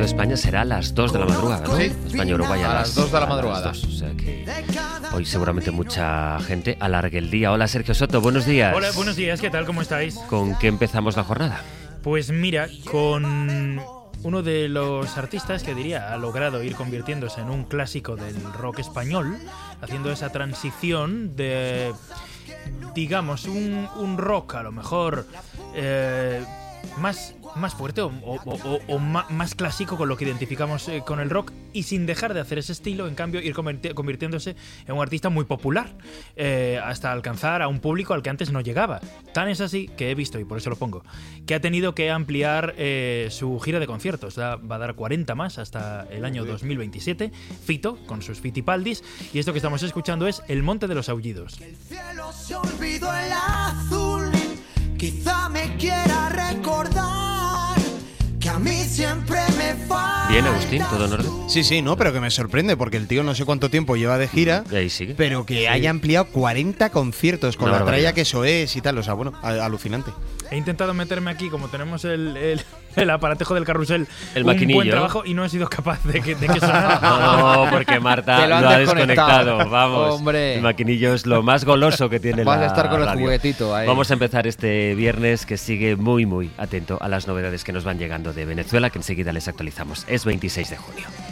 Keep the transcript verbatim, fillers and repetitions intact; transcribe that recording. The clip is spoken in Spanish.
de España será a las dos de la madrugada, ¿no? Sí. España-Uruguay a, a las dos de la madrugada. dos, o sea que hoy seguramente mucha gente alargue el día. Hola, Sergio Soto, buenos días. Hola, buenos días, ¿qué tal? ¿Cómo estáis? ¿Con qué empezamos la jornada? Pues mira, con uno de los artistas que diría ha logrado ir convirtiéndose en un clásico del rock español, haciendo esa transición de, digamos, un, un rock a lo mejor eh, más, más fuerte o, o, o, o más, más clásico con lo que identificamos eh, con el rock, y sin dejar de hacer ese estilo, en cambio ir convirti- convirtiéndose en un artista muy popular, eh, hasta alcanzar a un público al que antes no llegaba. Tan es así que he visto, y por eso lo pongo, que ha tenido que ampliar eh, su gira de conciertos. Da, va a dar cuarenta más hasta el año dos mil veintisiete, Fito con sus Fitipaldis, y esto que estamos escuchando es El Monte de los Aullidos. El cielo se olvidó el azul, quizá me quiera recordar que a mí siempre me falta. Bien, Agustín, ¿todo en orden? Sí, sí, no, pero que me sorprende porque el tío no sé cuánto tiempo lleva de gira, Y ahí sigue. pero que Sí. haya ampliado cuarenta conciertos con Una la barbaridad. tralla que eso es y tal, o sea, bueno, a- alucinante. He intentado meterme aquí, como tenemos el, el, el aparatejo del carrusel, El un maquinillo. buen trabajo, y no he sido capaz de que, de que sonara. No, porque Marta Te lo han ha desconectado. desconectado. Vamos. Hombre. El maquinillo es lo más goloso que tiene Vas la a estar con el radio. juguetito ahí. Vamos a empezar este viernes, que sigue muy, muy atento a las novedades que nos van llegando de Venezuela, que enseguida les actualizamos. Es veintiséis de junio.